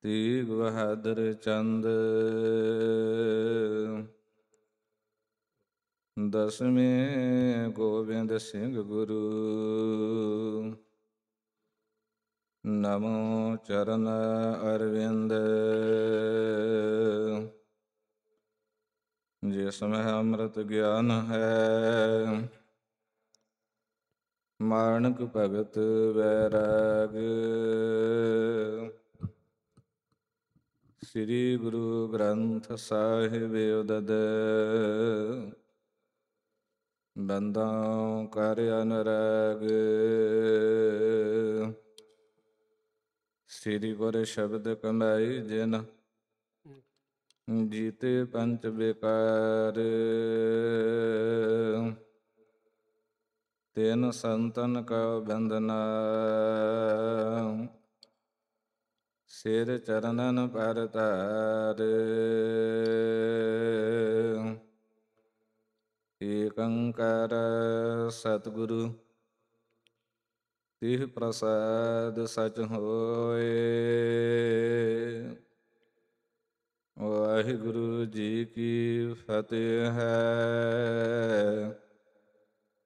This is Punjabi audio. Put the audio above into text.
ਤੇਗ ਬਹਾਦਰ ਚੰਦ। ਦਸਵੇਂ ਗੋਬਿੰਦ ਸਿੰਘ ਗੁਰੂ। ਨਮੋ ਚਰਨ ਅਰਵਿੰਦ। ਜਿਸਮਹਿ ਅੰਮ੍ਰਿਤ ਗਿਆਨ ਹੈ। ਮਾਣਕ ਭਗਤ ਵੈਰਾਗ। ਸ੍ਰੀ ਗੁਰੂ ਗ੍ਰੰਥ ਸਾਹਿਬ ਉਦਦ। ਬੰਦਾਂ ਕਰ ਅਨੁਰਾਗ। ਸ੍ਰੀ ਗੁਰ ਸ਼ਬਦ ਕਮਾਈ ਜਿਨ ਜੀਤੇ ਪੰਚ ਬਿਕਾਰ। ਤਿਨ ਸੰਤਨ ਕਾ ਬੰਦਨਾ ਸਿਰ ਚਰਨਨ ਪਰ ਧਾਰ। ਏਕ ਓੰਕਾਰ ਸਤਿਗੁਰੂ ਤਿਹ ਪ੍ਰਸਾਦ ਸਚ ਹੋਇ। ਵਾਹਿਗੁਰੂ ਜੀ ਕੀ ਫਤਿਹ ਹੈ।